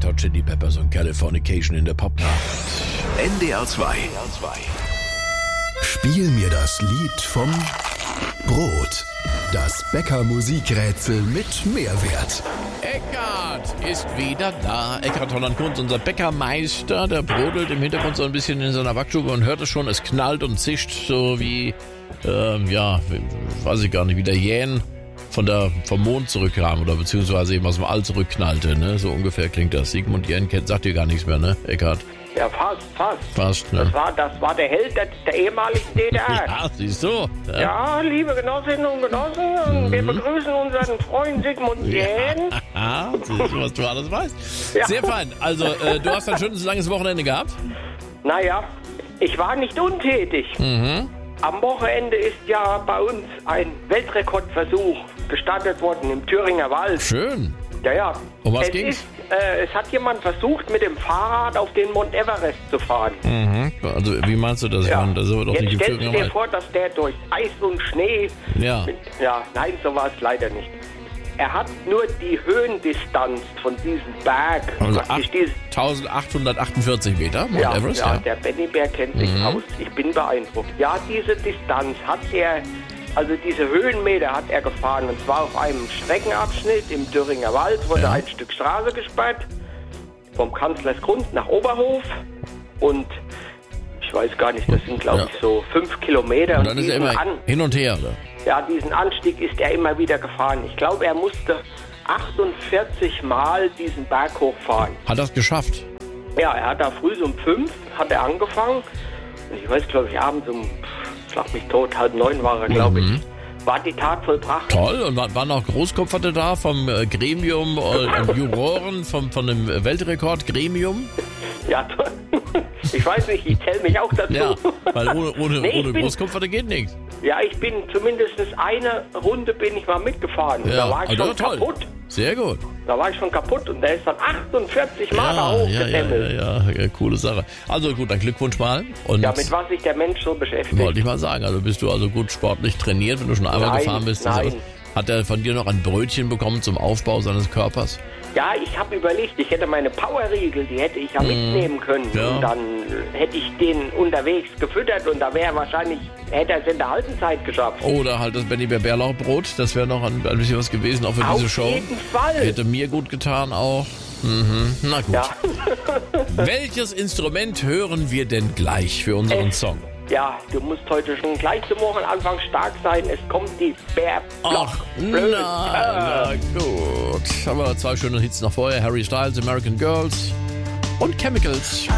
Hot Chili Peppers und Californication in der Popnacht. NDR 2. Spiel mir das Lied vom Brot. Das Bäcker-Musikrätsel mit Mehrwert. Eckhard ist wieder da. Eckhard Holland-Kunz, unser Bäckermeister, der brodelt im Hintergrund so ein bisschen in seiner Backstube und hört es schon, es knallt und zischt, so wie, weiß ich gar nicht, wie der Jähn vom Mond zurückkam oder beziehungsweise eben aus dem All zurückknallte, ne? So ungefähr klingt das. Sigmund Jähn sagt dir gar nichts mehr, ne, Eckhard? Ja, fast. Fast, ne? Das war der Held der ehemaligen DDR. Ja, siehst du. Ja, liebe Genossinnen und Genossen, wir begrüßen unseren Freund Sigmund Jähn. Ja, siehst du, was du alles weißt. Ja. Sehr fein. Also, du hast ein schönes, langes Wochenende gehabt? Naja, ich war nicht untätig. Am Wochenende ist ja bei uns ein Weltrekordversuch gestartet worden im Thüringer Wald. Schön. Ja. Um was ging's? Es hat jemand versucht, mit dem Fahrrad auf den Mount Everest zu fahren. Also, wie meinst du das? Ja. Das ist aber doch Jetzt nicht im stellst du Thüringer dir Wald. vor, dass der durch Eis und Schnee... Ja. Nein, so war es leider nicht. Er hat nur die Höhendistanz von diesem Berg. Also praktisch 1848 Meter, Mount Everest, ja. Der Benny Bär kennt sich aus. Ich bin beeindruckt. Ja, diese Distanz hat er... Also diese Höhenmeter hat er gefahren, und zwar auf einem Streckenabschnitt im Thüringer Wald wurde ein Stück Straße gesperrt, vom Kanzlersgrund nach Oberhof, und ich weiß gar nicht, das sind glaube ich so 5 Kilometer. Und dann ist er immer hin und her, oder? Ja, diesen Anstieg ist er immer wieder gefahren. Ich glaube, er musste 48 Mal diesen Berg hochfahren. Hat das geschafft? Ja, er hat da früh um 5 hat er angefangen, und ich weiß, glaube ich, abends schlag mich tot, 8:30 war er, glaube ich. War die Tat vollbracht. Toll. Und waren auch Großkopferte da vom Gremium und Juroren von dem Weltrekordgremium? Ja, ich weiß nicht, ich zähle mich auch dazu. Ja, weil ohne bin- Großkopferte geht nichts. Ja, ich bin zumindest eine Runde bin ich mal mitgefahren. Und da war ich schon toll. kaputt. Sehr gut. Da war ich schon kaputt, und der ist dann 48 Mal da hochgedämmelt. Ja, coole Sache. Also gut, dann Glückwunsch mal. Und Ja, mit was sich der Mensch so beschäftigt. wollte ich mal sagen, also bist du also gut sportlich trainiert, wenn du schon einmal Nein, gefahren bist. nein. Hat er von dir noch ein Brötchen bekommen zum Aufbau seines Körpers? Ja, ich habe überlegt, ich hätte meine Powerriegel, die hätte ich ja mitnehmen können. Ja. Und dann hätte ich den unterwegs gefüttert, und da wäre wahrscheinlich, hätte er es in der Haltenzeit geschafft. Oder halt das Benny Bärlauchbrot, das wäre noch ein bisschen was gewesen, auch für diese Auf Show. jeden Fall. Hätte mir gut getan auch. Na gut. Ja. Welches Instrument hören wir denn gleich für unseren Song? Ja, du musst heute schon gleich zum Wochenanfang stark sein. Es kommt die Ach, na gut. Aber 2 schöne Hits noch vorher. Harry Styles, American Girls und Chemicals.